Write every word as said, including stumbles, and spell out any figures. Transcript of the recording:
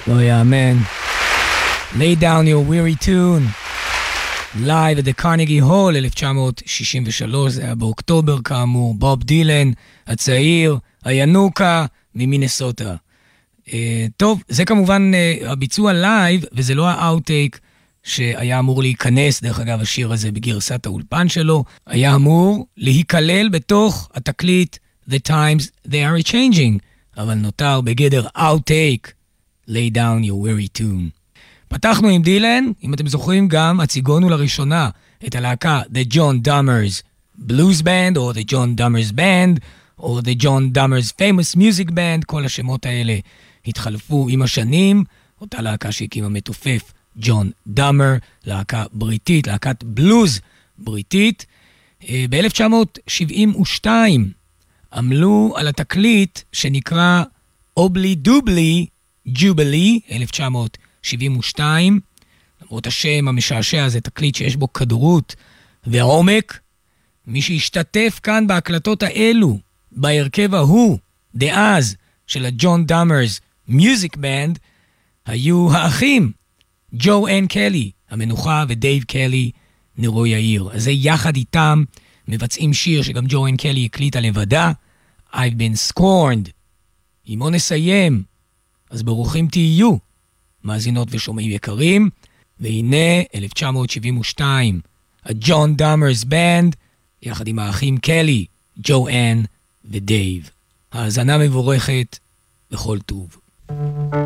לא יאמן. Lay down your weary tune. Live at the Carnegie Hall, אלף תשע מאות שישים ושלוש, זה היה באוקטובר כאמור, בוב דילן, הצעיר, הינוקה, ממינסוטה. Uh, טוב, זה כמובן uh, הביצוע לייב, וזה לא האוטטייק שהיה אמור להיכנס, דרך אגב השיר הזה בגרסת האולפן שלו, היה אמור להיכלל בתוך התקליט The Times They Are Changing, אבל נותר בגדר outtake, Lay Down Your Weary Tune. פתחנו עם דילן, אם אתם זוכרים גם, הציגונו לראשונה את הלהקה The John Dummers Blues Band, או The John Dummers Band, או The John Dummers Famous Music Band, כל השמות האלה התחלפו עם השנים, אותה להקה שהקים המתופף ג'ון דאמר, להקה בריטית, להקת בלוז בריטית. ב-אלף תשע מאות שבעים ושתיים עמלו על התקליט שנקרא אובלי דובלי ג'ובלי, אלף תשע מאות שבעים ושתיים, למרות השם המשעשע, זה תקליט שיש בו כדרות ועומק. מי שהשתתף כאן בהקלטות האלו, בהרכב ההוא, דאז, של הג'ון דאמרס מיוזיק בנד, היו האחים, ג'ו אן קלי, המנוחה, ודייב קלי, נרו יאיר. אז זה יחד איתם מבצעים שיר שגם ג'ו אן קלי הקליטה לבדה, I've been scorned. אם לא נסיים, אז ברוכים תהיו, מאזינות ושומעים יקרים, והנה אלף תשע מאות שבעים ושתיים, הג'ון דאמרס בנד, יחד עם האחים קלי, ג'ו אן ודייב. האזנה מבורכת וכל טוב.